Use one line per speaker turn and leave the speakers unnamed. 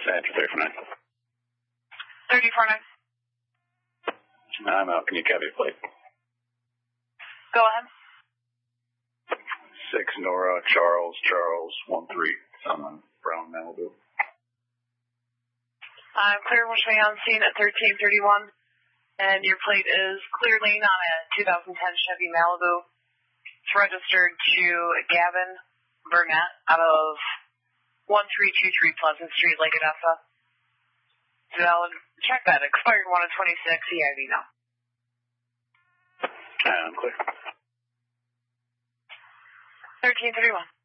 Enter 349.
349.
I'm out. Can you copy the plate?
Go ahead.
6 Nora, Charles, 13, Sun, Brown, Malibu.
I'm clear, wish me on scene at 1331, and your plate is clear lane on a 2010 Chevy Malibu. It's registered to Gavin Burnett out of 1323 Pleasant Street, Lake Odessa. Valid. Check that. Expired 1 of 26. EIV now.
I'm clear.
1331.